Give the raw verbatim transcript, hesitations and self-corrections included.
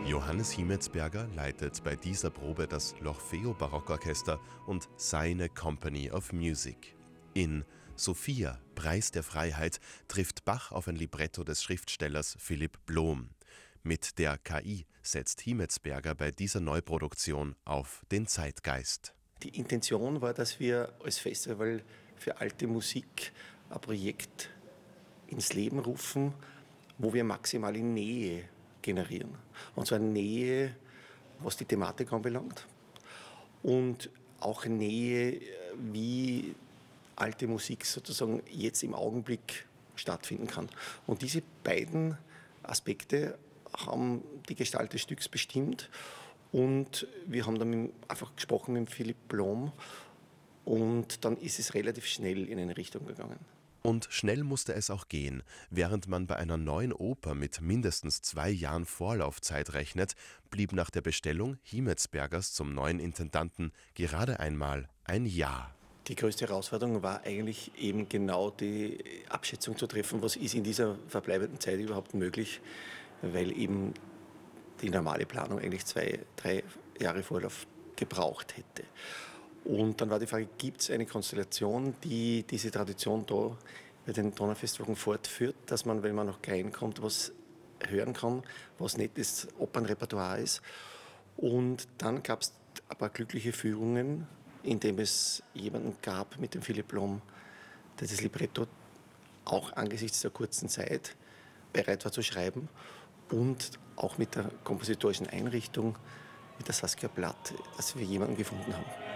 Johannes Himetsberger leitet bei dieser Probe das L'Orfeo Barockorchester und seine Company of Music. In Sophia, Preis der Freiheit, trifft Bach auf ein Libretto des Schriftstellers Philipp Blom. Mit der K I setzt Himetsberger bei dieser Neuproduktion auf den Zeitgeist. Die Intention war, dass wir als Festival für alte Musik ein Projekt ins Leben rufen, wo wir maximale Nähe generieren. Und zwar Nähe, was die Thematik anbelangt, und auch Nähe, wie alte Musik sozusagen jetzt im Augenblick stattfinden kann. Und diese beiden Aspekte haben die Gestalt des Stücks bestimmt. Und wir haben dann mit, einfach gesprochen mit Philipp Blom, und dann ist es relativ schnell in eine Richtung gegangen. Und schnell musste es auch gehen. Während man bei einer neuen Oper mit mindestens zwei Jahren Vorlaufzeit rechnet, blieb nach der Bestellung Himetsbergers zum neuen Intendanten gerade einmal ein Jahr. Die größte Herausforderung war eigentlich eben genau die Abschätzung zu treffen, was ist in dieser verbleibenden Zeit überhaupt möglich, weil eben die normale Planung eigentlich zwei, drei Jahre Vorlauf gebraucht hätte. Und dann war die Frage, gibt es eine Konstellation, die diese Tradition da bei den Donaufestwochen fortführt, dass man, wenn man nach Krain kommt, was hören kann, was nicht das Opernrepertoire ist. Und dann gab es ein paar glückliche Führungen, indem es jemanden gab mit dem Philipp Blom, der das Libretto auch angesichts der kurzen Zeit bereit war zu schreiben, und auch mit der kompositorischen Einrichtung, mit der Saskia Blatt, dass wir jemanden gefunden haben.